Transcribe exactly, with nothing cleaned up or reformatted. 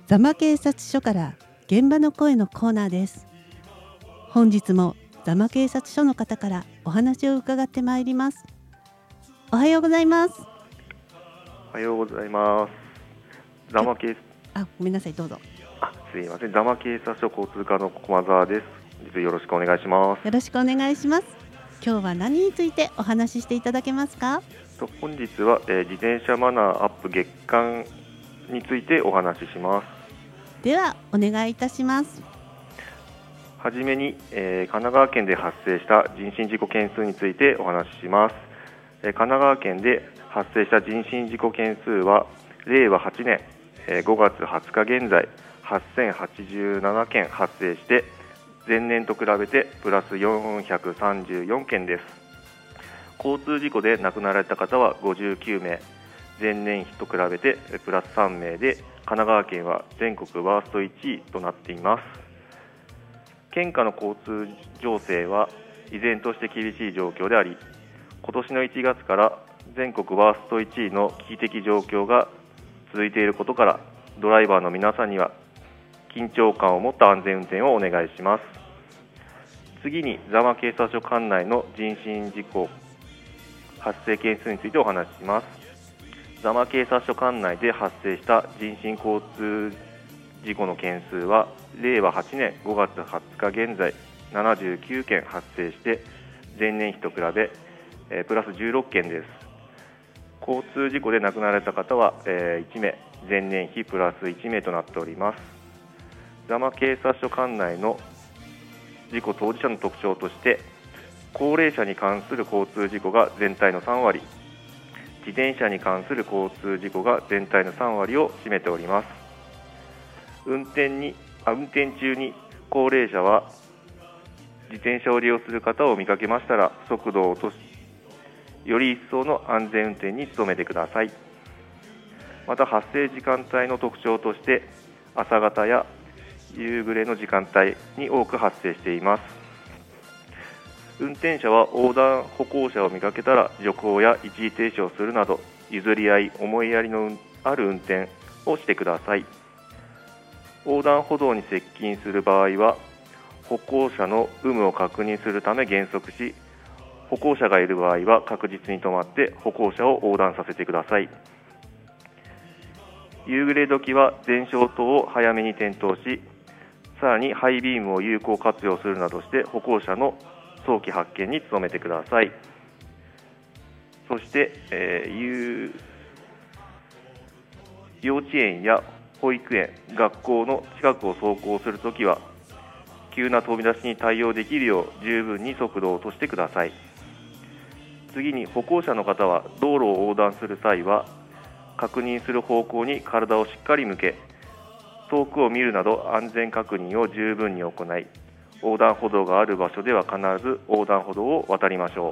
座間警察署から現場の声のコーナーです。本日も座間警察署の方からお話を伺ってまいります。おはようございます。 おはようございます。座間警あ、ごめんなさい、どうぞ。 あ、すいません。座間警察署交通課の駒沢です。実よろしくお願いします。 よろしくお願いします。今日は何についてお話ししていただけますか？ と本日は、えー、自転車マナーアップ月間についてお話しします。 ではお願いいたします。 はじめに、えー、神奈川県で発生した人身事故件数についてお話しします。えー、神奈川県で発生した人身事故件数はれいわはちねん、えー、ごがつはつか現在はっせんはちじゅうななけん発生して前年と比べてプラスよんひゃくさんじゅうよんけんです。交通事故で亡くなられた方はごじゅうきゅうめい、前年比と比べてプラスさんめいで神奈川県は全国ワーストいちいとなっています。県下の交通情勢は依然として厳しい状況であり、今年のいちがつから全国ワーストいちいの危機的状況が続いていることから、ドライバーの皆さんには緊張感を持った安全運転をお願いします。次に座間警察署管内の人身事故発生件数についてお話しします。座間警察署管内で発生した人身交通事故の件数はれいわはちねんごがつはつか現在ななじゅうきゅうけん発生して前年比と比べ、えー、プラスじゅうろっけんです。交通事故で亡くなられた方は、えー、いちめい、前年比プラスいちめいとなっております。座間警察署管内の事故当事者の特徴として、高齢者に関する交通事故が全体のさんわり、自転車に関する交通事故が全体のさんわりを占めております。運転にあ運転中に高齢者は自転車を利用する方を見かけましたら速度を落とし、より一層の安全運転に努めてください。また発生時間帯の特徴として、朝方や夕暮れの時間帯に多く発生しています。運転者は横断歩行者を見かけたら徐行や一時停止をするなど、譲り合い思いやりのある運転をしてください。横断歩道に接近する場合は歩行者の有無を確認するため減速し、歩行者がいる場合は確実に止まって歩行者を横断させてください。夕暮れ時は前照灯を早めに点灯し、さらにハイビームを有効活用するなどして歩行者の早期発見に努めてください。そして、えー、幼稚園や保育園、学校の近くを走行するときは急な飛び出しに対応できるよう十分に速度を落としてください。次に歩行者の方は道路を横断する際は確認する方向に体をしっかり向け、遠くを見るなど安全確認を十分に行い、横断歩道がある場所では必ず横断歩道を渡りましょ